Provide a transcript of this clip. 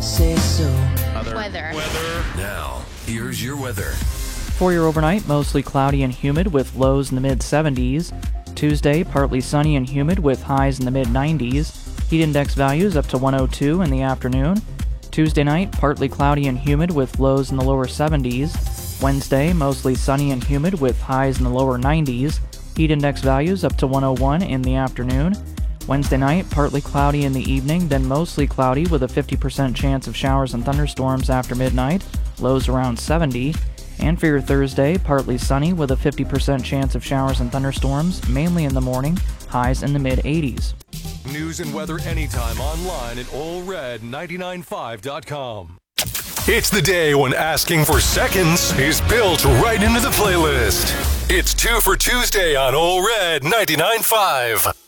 say so. Weather. Now, here's your weather. For your overnight, mostly cloudy and humid with lows in the mid-70s. Tuesday, partly sunny and humid with highs in the mid-90s. Heat index values up to 102 in the afternoon. Tuesday night, partly cloudy and humid with lows in the lower 70s. Wednesday, mostly sunny and humid with highs in the lower 90s. Heat index values up to 101 in the afternoon. Wednesday night, partly cloudy in the evening, then mostly cloudy with a 50% chance of showers and thunderstorms after midnight, lows around 70. And for your Thursday, partly sunny with a 50% chance of showers and thunderstorms, mainly in the morning, highs in the mid-80s. News and weather anytime online at allred995.com. It's the day when asking for seconds is built right into the playlist. It's 2 for Tuesday on All Red 99.5.